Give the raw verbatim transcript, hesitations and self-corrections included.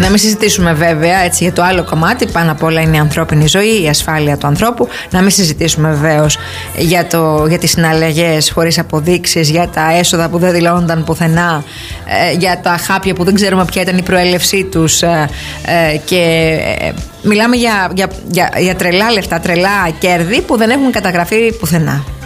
Να μην συζητήσουμε βέβαια έτσι, για το άλλο κομμάτι. Πάνω απ' όλα είναι η ανθρώπινη ζωή, η ασφάλεια του ανθρώπου. Να μην συζητήσουμε βεβαίως για, για τις συναλλαγές χωρίς αποδείξεις, για τα έσοδα που δεν δηλώνονταν πουθενά, ε, για τα χάπια που δεν ξέρουμε ποια ήταν η προέλευσή τους. Ε, ε, και ε, μιλάμε για, για, για, για τρελά λεφτά, τρελά κέρδη που δεν έχουν καταγραφεί πουθενά.